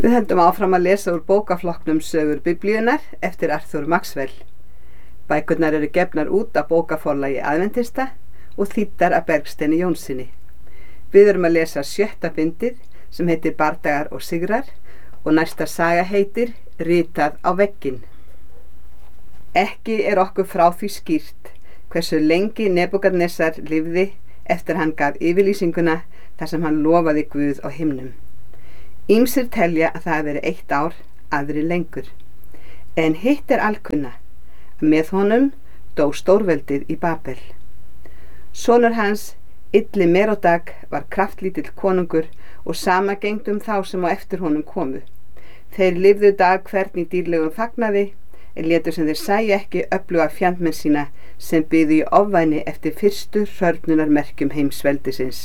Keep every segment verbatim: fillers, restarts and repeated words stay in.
Við höldum áfram að lesa úr bókaflokknum Sögur Biblíunnar eftir Arthur Maxwell. Bækurnar eru gefnar út af bókaforlagi Aðventista og þýddar af Bergsteini Jónssyni. Við erum að lesa sjötta bindið sem heitir Bardagar og sigrar og næsta saga heitir Ritað á vegginn. Ekki er okkur frá því skýrt hversu lengi Nebúkadnesar lifði eftir hann gaf yfirlýsinguna þar sem hann lofaði Guð á himnum. Ýmsir telja að það hafi verið eitt ár, aðrir lengur. En hitt er alkunna að með honum dó stórveldið í Babel. Sonur hans, Illi Merodag, var kraftlítill konungur og sama gegnt um þá sem á eftir honum komu. Þeir lifðu dag hvern í dýrlegum fagnaði, en létu sem þeir sæju ekki öfluga fjandmenn sína sem biðu í ofvæni eftir fyrstu hrörnunarmerkjum heimsveldisins.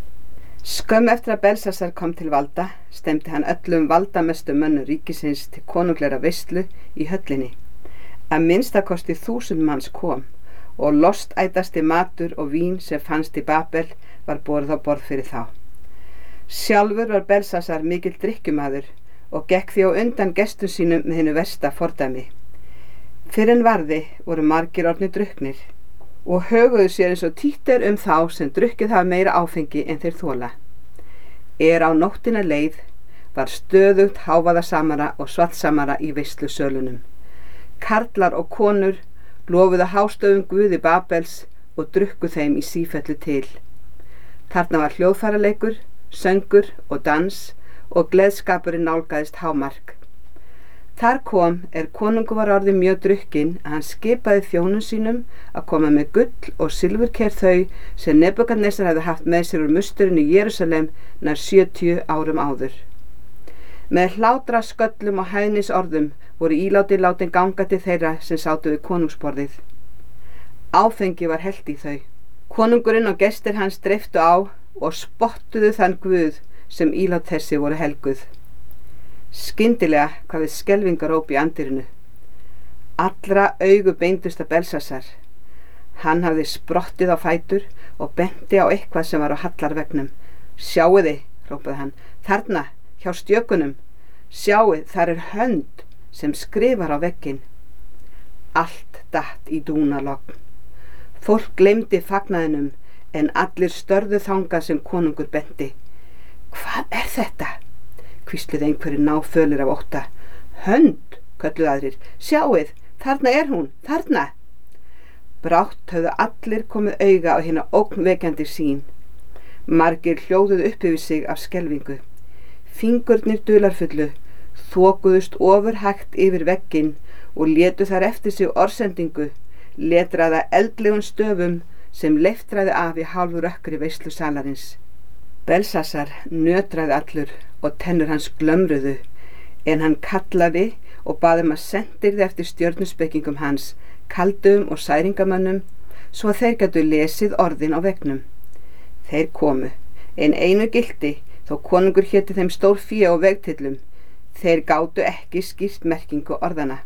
Skömm eftir að Belsasar kom til valda, stemdi hann öllum valdamestu mönnum ríkisins til konungleira veislu í höllinni. Að minnstakosti þúsund manns kom og lostætasti matur og vín sem fannst í Babel var borið á borð fyrir þá. Sjálfur var Belsasar mikill drykkjumaður og gekk því á undan gestum sínum með hinu versta fordæmi. Fyrr en varði voru margir orðnir drukknir og höguðu sér eins og títt er um þá sem drukkið hafa meira áfengi en þeir þola. Er á nóttina leið var stöðugt hávaðasamara og svallsamara í veislusölunum. Karlar og konur lofuðu hástöfum Guði Babels og drukku þeim í sífellu til. Þarna var hljóðfæraleikur, söngur og dans og gleðskapurinn nálgaðist hámark. Þar kom er konungur var orðið mjög drukkinn að hann skipaði þjónum sínum að koma með gull og silfurker þau sem Nebúkadnesar hefði haft með sér úr musturinn í Jerúsalem nær sjötíu árum áður. Með hlátra sköllum og hæðnisorðum voru ílátir látin ganga til þeirra sem sátu við konungsborðið. Áfengi var hellt í þau. Konungurinn og gestir hans dreiftu á og spottuðu þann Guð sem ílát þessi voru helguð. Skyndilega hvað við skelfingaróp í andirinu. Allra augu beindust að Belsasar. Hann hafði sprottið á fætur og benti á eitthvað sem var á hallarvegnum. Sjáiði, hrópaði hann, þarna, hjá stjökunum. Sjáið, þar er hönd sem skrifar á vegginn. Allt datt í dúnalogn. Fólk gleymdi fagnaðinum en allir störðu þangað sem konungur benti. Hvað er þetta? Hvísluði einhverjir náfölir af ótta. Hönd, kölluðu aðrir. Sjáið, þarna er hún, þarna. Brátt höfðu allir komið auga á hina ógnvekjandi sín. Margir hljóðuðu upp yfir sig af skelfingu. Fingurnir dularfullu þokuðust ofurhægt yfir vegginn og létu þar eftir sig orðsendingu, letraða eldlegum stöfum sem leiftraði af í hálfu rökkri veislusalarins. Belsasar nötraði allur og tennur hans glömruðu, en hann kallaði og baði um að sendirði eftir stjörnuspekingum hans, kaldum og særingamönnum, svo að þeir gætu lesið orðin á veggnum. Þeir komu, en einu gilti, þó konungur héti þeim stór fé og vegtillum, þeir gátu ekki skýrt merkingu orðana.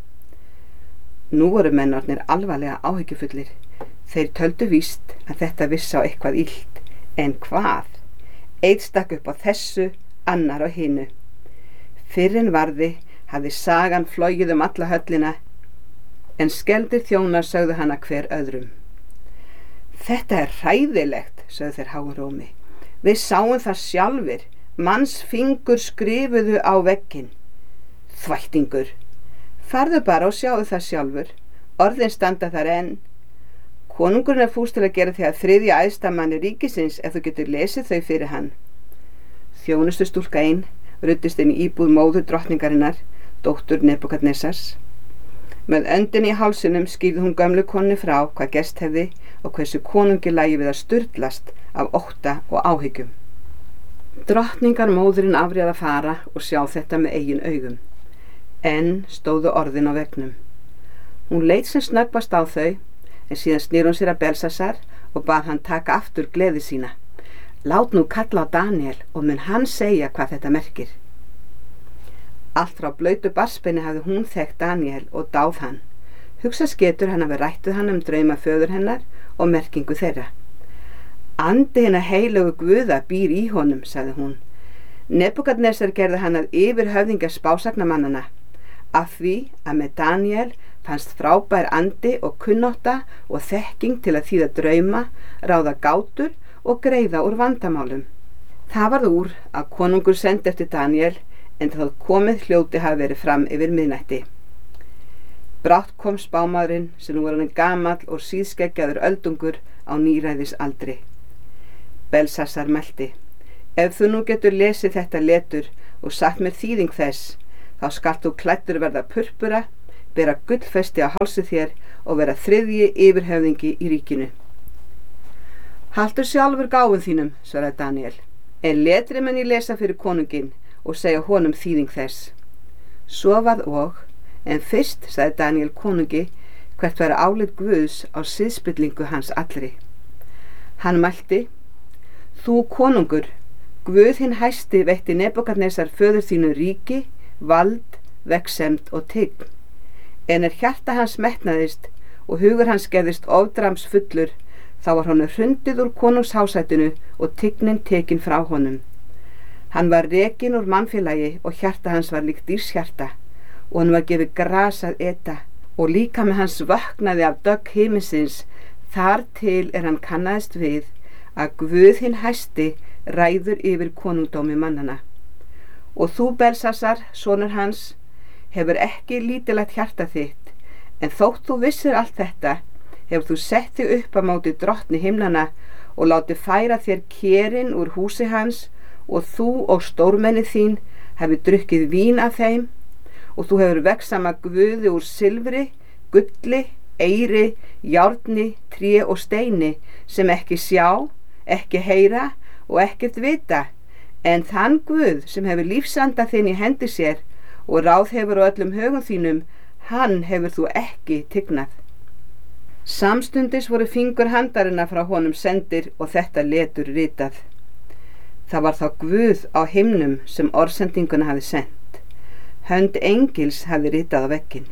Nú voru mennornir alvarlega áhyggjufullir. Þeir töldu víst að þetta vissi á eitthvað illt, en hvað? Einn stakk upp á þessu, annar á hinu. Fyrr en varði hafði sagan flogið um alla höllina, en skeldir þjónar sögðu hana hver öðrum. Þetta er hræðilegt, sögðu þeir háu rómi. Við sáum það sjálfir, manns fingur skrifuðu á vegginn. Þvættingur. Farðu bara og sjáðu það sjálfur. Orðin standa þar enn. Konungurinn er fús til að gera því að þriðja æðsta manni ríkisins ef þú getur lesið þau fyrir hann. Þjónustu stúlka ein ruddist inn í íbúð móður drottningarinnar, dóttur Nebúkadnesars. Með öndin í hálsinum skýrði hún gömlu konu frá hvað gerst hefði og hversu konungi lægi við að sturlast af ótta og áhyggjum. Drottningar móðurinn afréð að fara og sjá þetta með eigin augum. En stóðu orðin á veggnum. Hún leit sem snöggvast á þau, en síðan snýr hún sér að Belsasar og bað hann taka aftur gleði sína. Lát nú kalla á Daniel og mun hann segja hvað þetta merkir. Allt frá blautu barnsbeini hafði hún þekkt Daniel og dáð hann. Hugsast getur hann hafi rætt við hann um drauma föður hennar og merkingu þeirra. Andi hinna heilögu Guða býr í honum, sagði hún. Nebúkadnesar gerði hann að yfirhöfðingja spásagnamannana, af því að með Daniel fannst frábær andi og kunnátta og þekking til að þýða drauma, ráða gátur og greiða úr vandamálum. Það varð úr að konungur sendi eftir Daniel, en það komið hljóti hafi verið fram yfir miðnætti. Brátt kom spámaðurinn sem nú var hann gamall og síðskeggjaður öldungur á níræðisaldri. Belsassar mælti: Ef þú nú getur lesið þetta letur og sagt mér þýðing þess, þá skalt þú klæddur verða purpura, bera gullfesti á hálsi þér og vera þriðji yfirhöfðingi í ríkinu. Haltu sjálfur gáfum þínum, svaraði Daniel, en letri menn ég lesa fyrir konunginn og segja honum þýðing þess. Svo varð og, en fyrst sagði Daniel konungi hvert væri álit Guðs á siðspillingu hans allri. Hann mælti: Þú konungur, Guð hinn hæsti veitti Nebúkadnesar föður þínu ríki, vald, vegsemd og tign. En er hjarta hans metnaðist og hugur hans gerðist ofdrams fullur, þá var honum hrundið úr konungshásætinu og tignin tekin frá honum. Hann var rekinn úr mannfélagi og hjarta hans var líkt dýrshjarta, og hann var gefið gras að eta, og líka með hans vaknaði af dögg himinsins, þar til er hann kannaðist við að Guð hinn hæsti ræður yfir konungdómi mannana. Og þú, Belsassar, sonur hans, hefur ekki lítilegt hjarta þitt, en þótt þú vissir allt þetta, hefur þú sett þig upp á móti drottni himnana og látið færa þér kerinn úr húsi hans, og þú og stórmenni þín hefur drukkið vín af þeim, og þú hefur vegsama guði úr silfri, gulli, eyri, járni, tré og steini, sem ekki sjá, ekki heyra og ekkert vita, en þann Guð sem hefur lífsanda þinn í hendi sér og ráð hefur á öllum högum þínum, hann hefur þú ekki tignað. Samstundis voru fingur handarinnar frá honum sendir og þetta letur ritað. Það var þá Guð á himnum sem orðsendinguna hafi sent. Hönd engils hafi ritað á vegginn.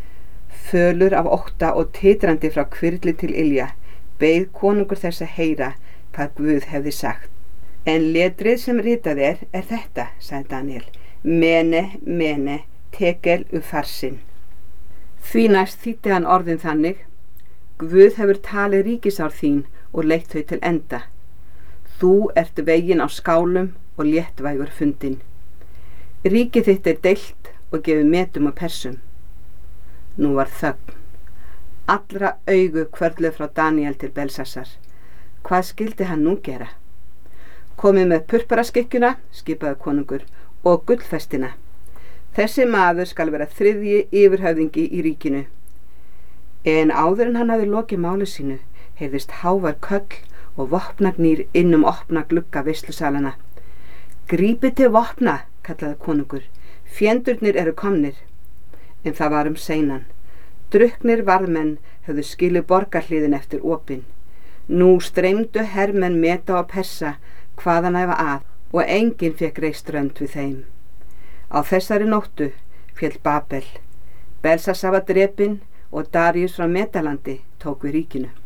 Fölur af ótta og titrandi frá hvirfli til ilja beið konungur þess að heyra hvað Guð hefði sagt. En letrið sem ritað er, er þetta, sagði Daniel: Mene, mene, tekel ufarsin. Því næst þýddi hann orðin þannig: Guð hefur talið ríkisár þín og leitt þau til enda. Þú ert veginn á skálum og léttvægur fundin. Ríkið þitt er deilt og gefið metum og persum. Nú var þögn. Allra augu hvörfluðu frá Daniel til Belsassar. Hvað skyldi hann nú gera? Komið með purpuraskikkjuna, skipaði konungur, og gullfestina. Þessi maður skal vera þriðji yfirhöfðingi í ríkinu. En áður en hann hafði lokið máli sínu, heyrðist hávær köll og vopnagnýr inn um opna glugga veislusalana. Grípið til vopna, kallaði konungur, fjendurnir eru komnir. En það var um seinan. Drukknir varðmenn höfðu skilið borgarhliðin eftir opin. Nú streymdu hermenn meta og persa hvaðan æfa að, og enginn fekk reist rönd við þeim. Á þessari nóttu féll Babel. Belsassar var drepinn og Daríus frá Metalandi tók við ríkinu.